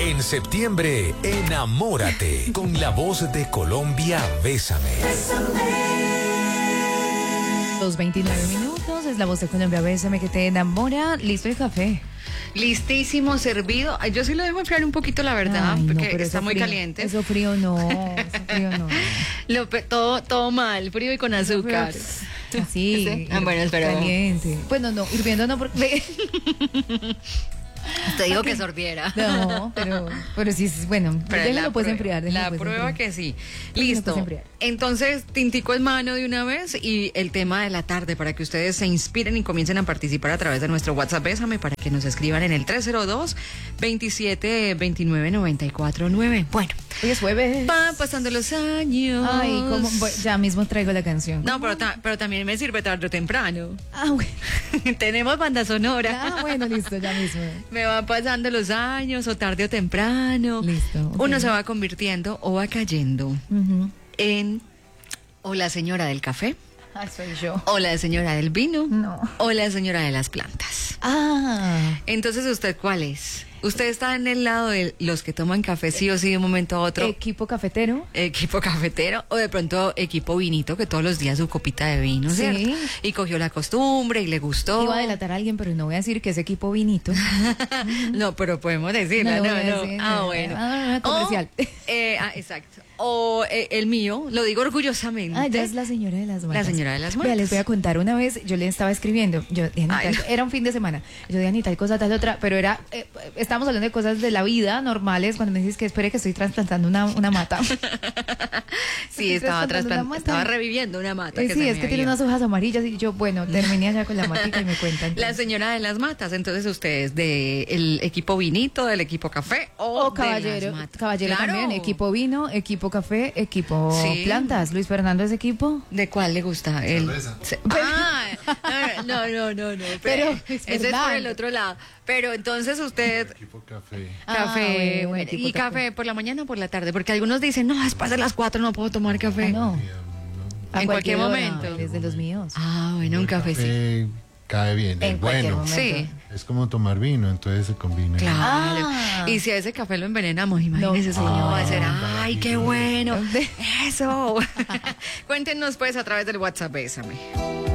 En septiembre, enamórate con la voz de Colombia, Bésame. 2:29 minutos, es la voz de Colombia, Bésame, que te enamora. Listo el café. Listísimo, servido. Ay, yo sí lo dejo enfriar un poquito, la verdad, Ay, no, porque pero está eso muy frío, caliente. Eso frío no, Todo mal, frío y con azúcar. Así. ¿Sí? Bueno, espera. Caliente. Bueno, no, hirviendo no, porque... Te digo que sorbiera. No, pero sí, bueno, déjalo pues enfriar. La prueba que sí. Listo. Entonces, tintico en mano de una vez y el tema de la tarde para que ustedes se inspiren y comiencen a participar a través de nuestro WhatsApp Bésame para que nos escriban en el 302-2729-949. Bueno. Hoy es jueves. Van pasando los años. Ay, ya mismo traigo la canción. No, pero también me sirve tarde o temprano. Ah, bueno. Tenemos banda sonora. Ah, bueno, listo, ya mismo. Me van pasando los años, o tarde o temprano. Listo. Okay. Uno se va convirtiendo o va cayendo en o la señora del café. Ah, soy yo. O la señora del vino. No. O la señora de las plantas. Ah. Entonces, ¿usted cuál es? ¿Usted está en el lado de los que toman café sí o sí de un momento a otro? Equipo cafetero. Equipo cafetero, o de pronto equipo vinito, que todos los días su copita de vino, ¿cierto? Sí. Y cogió la costumbre y le gustó. Iba a delatar a alguien, pero no voy a decir que es equipo vinito. No, pero podemos decirla, no. Ah, bueno. Comercial. Exacto. O el mío, lo digo orgullosamente. Ah, ya es la señora de las matas. La señora de las matas. Vea, les voy a contar una vez, yo le estaba escribiendo, yo dije, era un fin de semana, yo dije, tal cosa, tal otra, pero estábamos hablando de cosas de la vida normales, cuando me dices que espere que estoy trasplantando una mata. Sí, estaba reviviendo una mata. Sí, es que tiene unas hojas amarillas y yo, bueno, terminé allá con la matita y me cuentan. Entonces. La señora de las matas, entonces ustedes del equipo vinito, del equipo café o caballero. De las matas. Caballero Claro. también, equipo vino, equipo café, equipo plantas. Luis Fernando es equipo. ¿De cuál le gusta? No. Pero ese es por el otro lado. Pero entonces usted... Equipo café. Café, bueno, ¿y café por la mañana o por la tarde? Porque algunos dicen, no, después de las 4 no puedo tomar café. No. En cualquier momento. Él es de los míos. Ah, bueno, un café sí. Cae bien, En es cualquier bueno. momento. Sí. Es como tomar vino, entonces se combina. Claro. Ah. Y si a ese café lo envenenamos, imagínese, señor, va a ser, ay, qué bueno. Eso. Cuéntenos pues a través del WhatsApp, Bésame.